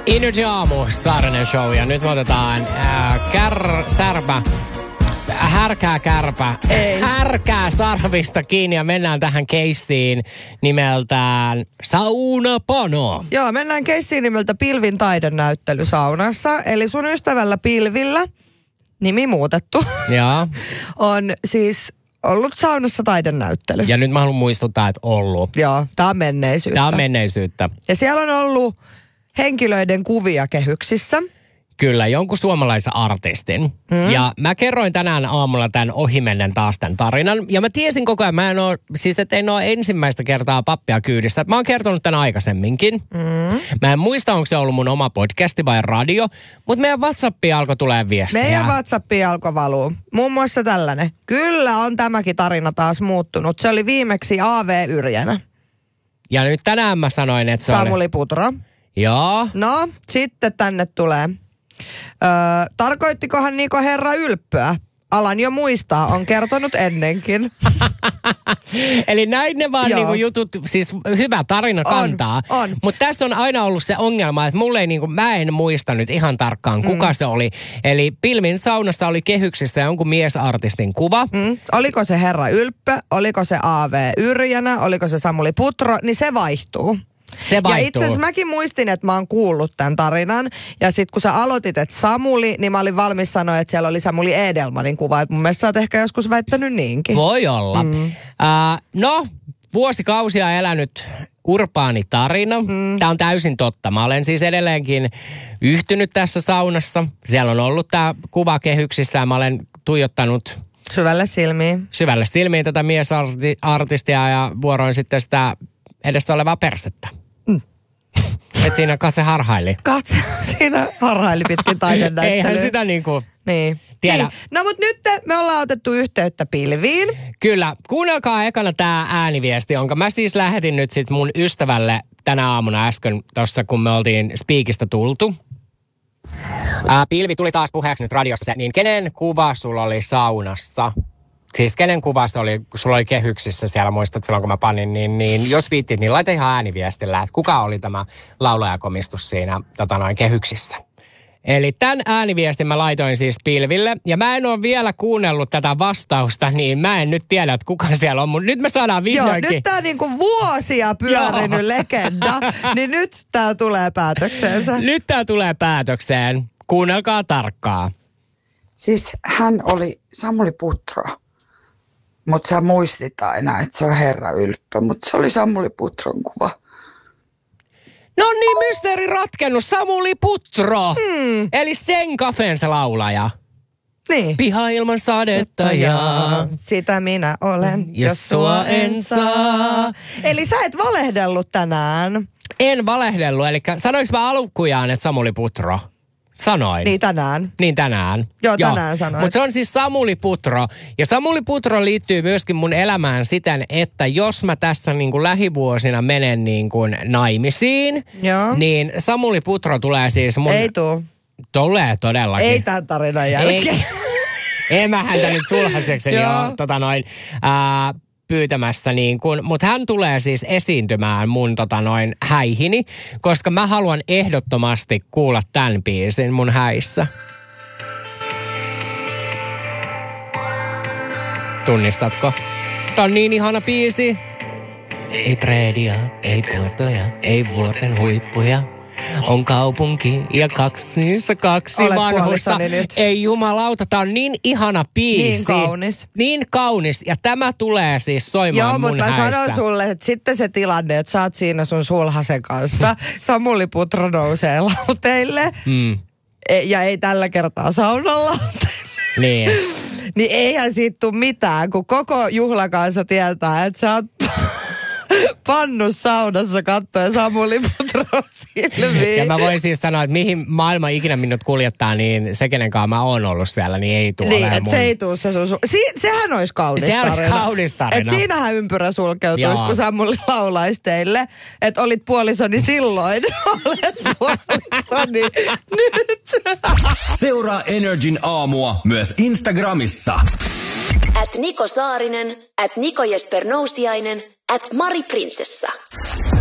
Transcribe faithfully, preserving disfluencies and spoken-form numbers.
Energy Aamu, Saarinen Show. Ja nyt me otetaan ää, kär, särpä, härkää kärpä, Ei. härkää sarvista kiinni ja mennään tähän keissiin nimeltään Saunapano. Joo, mennään keissiin nimeltä Pilvin taidennäyttely saunassa. Eli sun ystävällä Pilvillä, nimi muutettu, Joo. on siis ollut saunassa taidennäyttely. Ja nyt mä haluan muistuttaa, että ollut. Joo, tää on menneisyyttä. Tää on menneisyyttä. Ja siellä on ollut henkilöiden kuvia kehyksissä. Kyllä, jonkun suomalaisen artistin. Mm. Ja mä kerroin tänään aamulla tämän ohimennen taas tämän tarinan. Ja mä tiesin koko ajan, mä en oo, siis et en oo ensimmäistä kertaa pappia kyydissä. Mä oon kertonut tämän aikaisemminkin. Mm. Mä en muista, onko se ollut mun oma podcasti vai radio, mutta meidän WhatsAppiin alkoi tulee viestejä. Meidän WhatsAppiin alkoi valuu. Muun muassa tällainen. Kyllä on tämäkin tarina taas muuttunut. Se oli viimeksi A V Yrjänä. Ja nyt tänään mä sanoin, että se Samuli oli... Putro. Joo. No, sitten tänne tulee. Öö, tarkoittikohan Niko herra ylppöä? Alan jo muistaa, on kertonut ennenkin. Eli näin ne vaan niinku jutut, siis hyvä tarina kantaa. On, on. Mutta tässä on aina ollut se ongelma, että mulle ei niinku, mä en muista nyt ihan tarkkaan, kuka mm. se oli. Eli Pilvin saunassa oli kehyksissä jonkun miesartistin kuva. Mm. Oliko se herra ylppö, oliko se A V Yrjänä, oliko se Samuli Putro, niin se vaihtuu. Se vaihtuu. Ja itse asiassa mäkin muistin, että mä oon kuullut tämän tarinan. Ja sit kun sä aloitit, että Samuli, niin mä olin valmis sanoa, että siellä oli Samuli Edelmanin kuva. Et mun mielestä sä oot ehkä joskus väittänyt niinkin. Voi olla. Mm. Uh, no, vuosikausia elänyt urbaani tarina. Mm. Tämä on täysin totta. Mä olen siis edelleenkin yhtynyt tässä saunassa. Siellä on ollut tämä kuva kehyksissä ja mä olen tuijottanut... Syvälle silmiin. Syvälle silmiin tätä miesartistia ja vuoroin sitten sitä edessä olevaa persettä. Mm. Et siinä katse harhaili. Katse, siinä harhaili pitkin taidennäyttelyä. Eihän sitä niinku niin. tiedä. Niin. No mut nyt me ollaan otettu yhteyttä Pilviin. Kyllä. Kuunnelkaa ekana tää ääniviesti, jonka mä siis lähetin nyt sit mun ystävälle tänä aamuna äsken tossa, kun me oltiin Speakista tultu. Ää, Pilvi tuli taas puheeksi nyt radiossa, niin kenen kuva sulla oli saunassa? Siis kenen kuva se oli, kun sulla oli kehyksissä siellä, muistat silloin kun mä panin, niin, niin jos viittit, niin laita ihan ääniviestillä, että kuka oli tämä laulajakomistus siinä tota noin, kehyksissä. Eli tämän ääniviestin mä laitoin siis Pilville, ja mä en ole vielä kuunnellut tätä vastausta, niin mä en nyt tiedä, että kuka siellä on, mutta nyt me saadaan vihdoinkin. Joo, nyt tää niinku vuosia pyörinyt legenda, niin nyt tää tulee päätökseensä. Nyt tää tulee päätökseen. Kuunnelkaa tarkkaa. Siis hän oli Samuli Putro. Mutta sä muistit aina, että se on herra ylppö, mutta se oli Samuli Putron kuva. No niin, mysteeri ratkennut, Samuli Putro. Hmm. Eli sen Cafen se laulaja. Niin. Piha ilman sadetta ja... Sitä minä olen, jos, jos sua en saa. Eli sä et valehdellut tänään. En valehdellut, eli sanoinko mä alkujaan, että Samuli Putro? Sanoin. Niin tänään. Niin tänään. Joo, tänään sanoin. Mutta se on siis Samuli Putro. Ja Samuli Putro liittyy myöskin mun elämään siten, että jos mä tässä niin kuin lähivuosina menen niin kuin naimisiin, Joo. niin Samuli Putro tulee siis mun... Ei tuu. Tulee todellakin. Ei tämän tarinan jälkeen. Ei. En mä häntä nyt sulhasekseni ole tota noin... Ää, pyytämässä niin kuin, mutta hän tulee siis esiintymään mun tota noin häihini, koska mä haluan ehdottomasti kuulla tämän biisin mun häissä. Tunnistatko? Tää on niin ihana biisi. Ei predia, ei portoja, ei vuorten huippuja. On kaupunki ja kaksi, niissä kaksi Olet vanhusta. Nyt. Ei jumalauta, tää on niin ihana biisi. Niin kaunis. Niin kaunis. Ja tämä tulee siis soimaan Joo, mun mutta mä häissä. sanon sulle, että sitten se tilanne, että sä oot siinä sun sulhasen kanssa. Samuli Putro nousee lauteille. Mm. Ja ei tällä kertaa saunan lauteille. Niin. Niin eihän siitä tule mitään, kun koko juhlakansa tietää, että sä oot pannut saunassa kattoja Samuli Putro silmiin. Ja mä voin siis sanoa, että mihin maailma ikinä minut kuljettaa, niin se kenenkaan mä oon ollut siellä, niin ei tule niin, olemaan mun. Se ei tule se sun... Si- sehän olisi kaunis Sehän tarina. olisi kaunis tarina. Et siinähän ympyrä sulkeutuisi, Joo. kun Samuli laulaisi teille, että olit puolisoni silloin, olet puolisoni nyt. Seuraa Energin aamua myös Instagramissa. At Niko Saarinen, at Niko Jesper Nousiainen, at Mari Prinsessa.